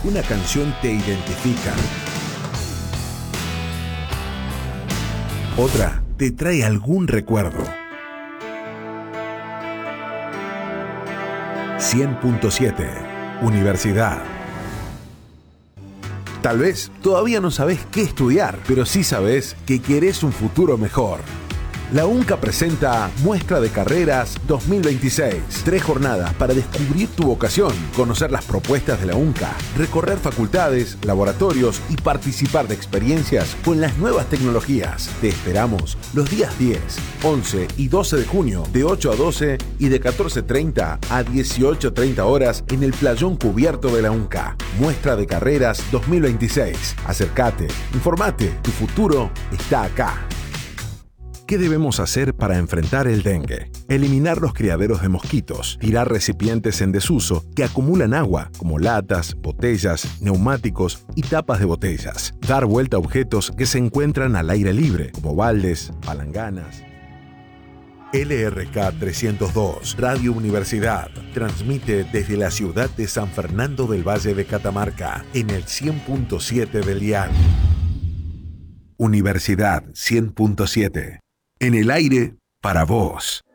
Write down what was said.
Una canción te identifica. Otra te trae algún recuerdo. 100.7 Universidad. Tal vez todavía no sabés qué estudiar, pero sí sabés que querés un futuro mejor. La UNCA presenta Muestra de Carreras 2026. 3 jornadas para descubrir tu vocación, conocer las propuestas de la UNCA, recorrer facultades, laboratorios y participar de experiencias con las nuevas tecnologías. Te esperamos los días 10, 11 y 12 de junio de 8 a 12 y de 14:30 a 18:30 horas en el playón cubierto de la UNCA. Muestra de Carreras 2026. Acércate, informate, tu futuro está acá. ¿Qué debemos hacer para enfrentar el dengue? Eliminar los criaderos de mosquitos, tirar recipientes en desuso que acumulan agua, como latas, botellas, neumáticos y tapas de botellas. Dar vuelta a objetos que se encuentran al aire libre, como baldes, palanganas. LRK 302, Radio Universidad, transmite desde la ciudad de San Fernando del Valle de Catamarca, en el 100.7 del dial. Universidad 100.7. En el aire, para vos.